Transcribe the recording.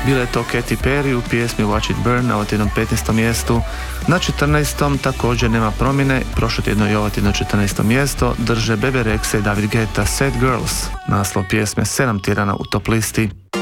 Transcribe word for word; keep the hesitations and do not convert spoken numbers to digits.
Bila je to Katy Perry u pjesmi Watch It Burn na ovotjednom petnaestom mjestu. Na četrnaestom također nema promjene, prošlo tjedno i ovotjedno četrnaesto mjesto drže Bebe Rexha i David Guetta Sad Girls, naslov pjesme sedam tjedana u top listi.